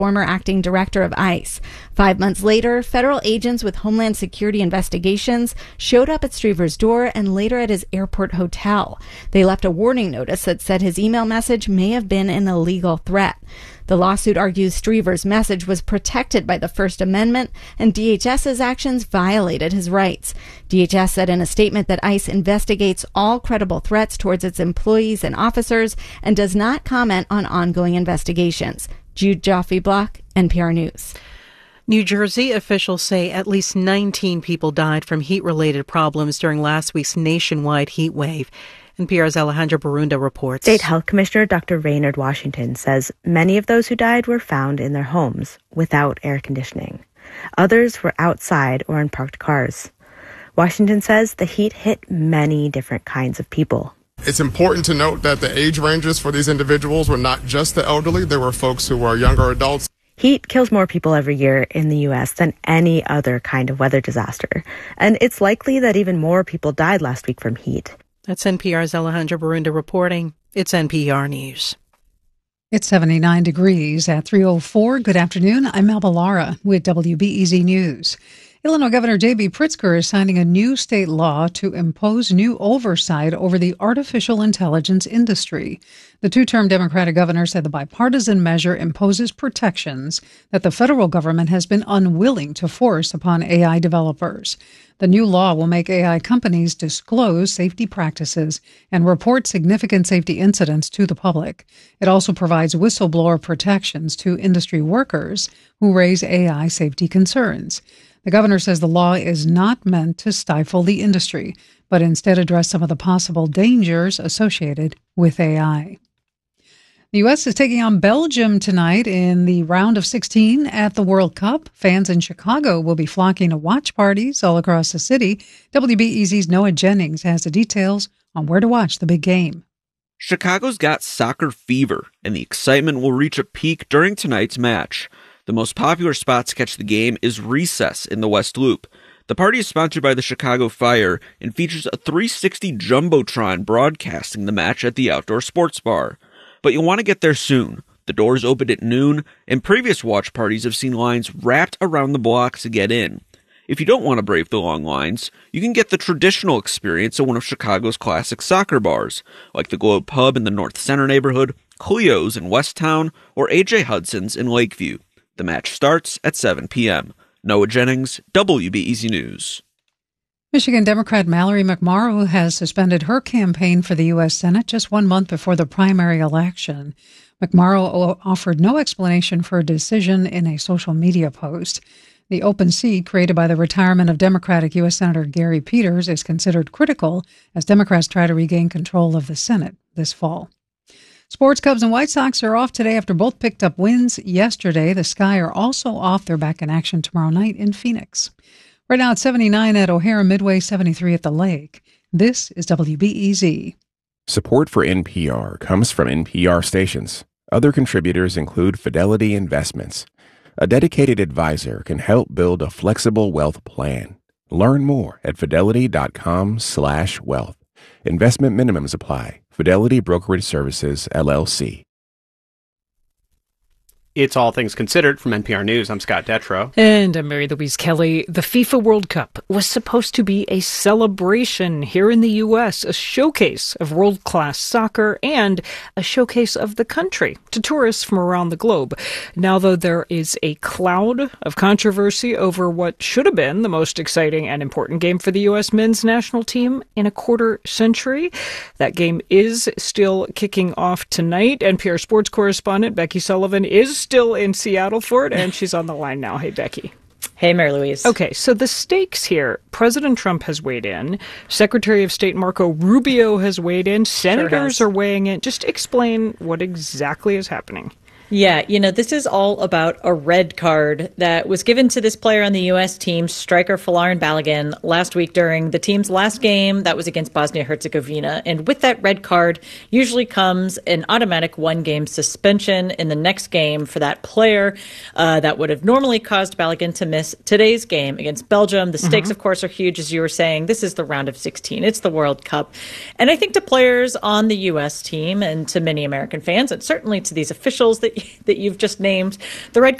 former acting director of ICE. 5 months later, federal agents with Homeland Security investigations showed up at Striever's door and later at his airport hotel. They left a warning notice that said his email message may have been an illegal threat. The lawsuit argues Striever's message was protected by the First Amendment and DHS's actions violated his rights. DHS said in a statement that ICE investigates all credible threats towards its employees and officers and does not comment on ongoing investigations. Jude Joffe-Block, NPR News. New Jersey officials say at least 19 people died from heat-related problems during last week's nationwide heat wave. NPR's Alejandra Barunda reports. State Health Commissioner Dr. Raynard Washington says many of those who died were found in their homes without air conditioning. Others were outside or in parked cars. Washington says the heat hit many different kinds of people. It's important to note that the age ranges for these individuals were not just the elderly. There were folks who were younger adults. Heat kills more people every year in the U.S. than any other kind of weather disaster. And it's likely that even more people died last week from heat. That's NPR's Alejandra Barunda reporting. It's NPR News. It's 79 degrees at 3:04. Good afternoon. I'm Melba Lara with WBEZ News. Illinois Governor J.B. Pritzker is signing a new state law to impose new oversight over the artificial intelligence industry. The two-term Democratic governor said the bipartisan measure imposes protections that the federal government has been unwilling to force upon AI developers. The new law will make AI companies disclose safety practices and report significant safety incidents to the public. It also provides whistleblower protections to industry workers who raise AI safety concerns. The governor says the law is not meant to stifle the industry, but instead address some of the possible dangers associated with AI. The U.S. is taking on Belgium tonight in the round of 16 at the World Cup. Fans in Chicago will be flocking to watch parties all across the city. WBEZ's Noah Jennings has the details on where to watch the big game. Chicago's got soccer fever, and the excitement will reach a peak during tonight's match. The most popular spot to catch the game is Recess in the West Loop. The party is sponsored by the Chicago Fire and features a 360 Jumbotron broadcasting the match at the outdoor sports bar. But you'll want to get there soon. The doors open at noon, and previous watch parties have seen lines wrapped around the block to get in. If you don't want to brave the long lines, you can get the traditional experience at one of Chicago's classic soccer bars, like the Globe Pub in the North Center neighborhood, Cleo's in Westtown, or A.J. Hudson's in Lakeview. The match starts at 7 p.m. Noah Jennings, WBEZ News. Michigan Democrat Mallory McMorrow has suspended her campaign for the U.S. Senate just 1 month before the primary election. McMorrow offered no explanation for her decision in a social media post. The open seat created by the retirement of Democratic U.S. Senator Gary Peters is considered critical as Democrats try to regain control of the Senate this fall. Sports, Cubs and White Sox are off today after both picked up wins yesterday. The Sky are also off. They're back in action tomorrow night in Phoenix. Right now it's 79 at O'Hara Midway, 73 at the Lake. This is WBEZ. Support for NPR comes from NPR stations. Other contributors include Fidelity Investments. A dedicated advisor can help build a flexible wealth plan. Learn more at fidelity.com/wealth. Investment minimums apply. Fidelity Brokerage Services, LLC. It's All Things Considered from NPR News. I'm Scott Detrow. And I'm Mary Louise Kelly. The FIFA World Cup was supposed to be a celebration here in the U.S., a showcase of world-class soccer and a showcase of the country to tourists from around the globe. Now, though, there is a cloud of controversy over what should have been the most exciting and important game for the U.S. men's national team in a quarter century. That game is still kicking off tonight. NPR sports correspondent Becky Sullivan is still in Seattle for it, and she's on the line now. Hey, Becky. Hey, Mary Louise. Okay, so the stakes here. President Trump has weighed in. Secretary of State Marco Rubio has weighed in. Senators are weighing in. Just explain what exactly is happening. Yeah, this is all about a red card that was given to this player on the U.S. team, striker Folarin Balogun, last week during the team's last game that was against Bosnia-Herzegovina. And with that red card usually comes an automatic one-game suspension in the next game for that player that would have normally caused Balogun to miss today's game against Belgium. The stakes, of course, are huge, as you were saying. This is the round of 16. It's the World Cup. And I think to players on the U.S. team and to many American fans, and certainly to these officials that that you've just named, the red